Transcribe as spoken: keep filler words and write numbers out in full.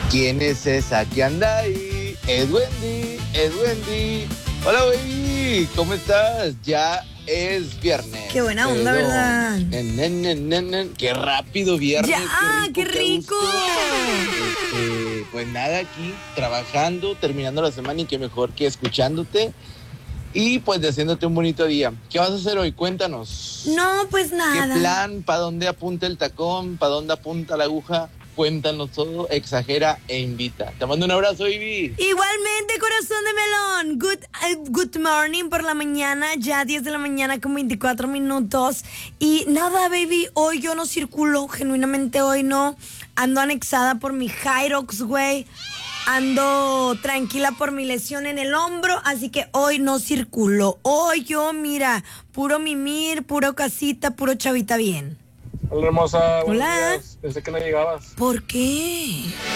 ¿Quién es esa que anda ahí? Es Wendy, es Wendy. Hola, baby, ¿cómo estás? Ya es viernes. Qué buena onda, Perdón. ¿verdad? Nen, nen, nen, nen, nen. Qué rápido viernes. Ya, qué rico. Qué rico. Este, pues nada, aquí trabajando, terminando la semana y qué mejor que escuchándote y pues deseándote un bonito día. ¿Qué vas a hacer hoy? Cuéntanos. No, pues nada. ¿Qué plan? ¿Para dónde apunta el tacón? ¿Para dónde apunta la aguja? Cuéntanos todo, exagera e invita. Te mando un abrazo, baby. Igualmente, corazón de melón. Good, uh, good morning por la mañana, ya diez de la mañana con veinticuatro minutos. Y nada, baby, hoy yo no circulo, genuinamente hoy no. Ando anexada por mi Hyrox, güey. Ando tranquila por mi lesión en el hombro, así que hoy no circulo. Hoy yo, mira, puro mimir, puro casita, puro chavita bien. Hola, hermosa. Buenos Hola. días. Pensé que no llegabas. ¿Por qué?